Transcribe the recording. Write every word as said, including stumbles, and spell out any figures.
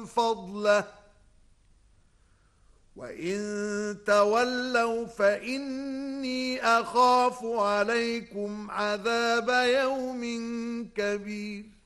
فضله وإن تولوا فإني أخاف عليكم عذاب يوم كبير.